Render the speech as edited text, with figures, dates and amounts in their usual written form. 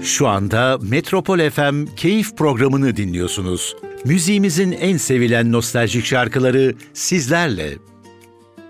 Şu anda Metropol FM Keyif programını dinliyorsunuz. Müziğimizin en sevilen nostaljik şarkıları sizlerle.